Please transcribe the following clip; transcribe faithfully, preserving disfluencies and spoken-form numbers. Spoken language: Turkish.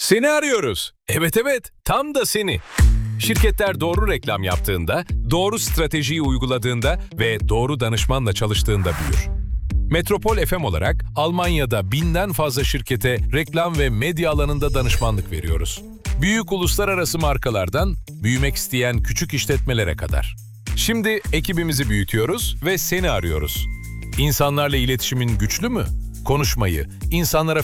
Seni arıyoruz. Evet evet, tam da seni. Şirketler doğru reklam yaptığında, doğru stratejiyi uyguladığında ve doğru danışmanla çalıştığında büyür. Metropol F M olarak Almanya'da binden fazla şirkete reklam ve medya alanında danışmanlık veriyoruz. Büyük uluslararası markalardan büyümek isteyen küçük işletmelere kadar. Şimdi ekibimizi büyütüyoruz ve seni arıyoruz. İnsanlarla iletişimin güçlü mü? Konuşmayı, insanlara